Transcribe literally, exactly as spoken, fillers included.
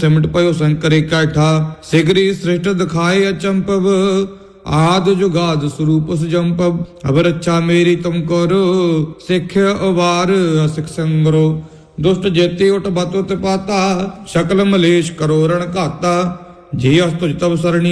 सिमट पयो शंकर कैठा सिगरी श्रेष्ठ दिखाए अचंपव आद जुगाद स्वरूप सुजंपव अब रक्षा मेरी तुम करो सिख उबार असिख संगरो दुष्ट जेते उठ बत उत पाता शकल मलेश करो रण घाता जे अस तुझ तब सरणी